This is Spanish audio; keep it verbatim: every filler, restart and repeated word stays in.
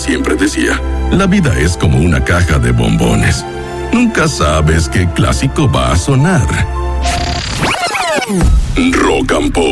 siempre decía, la vida es como una caja de bombones. Nunca sabes qué clásico va a sonar. Rock and Pop.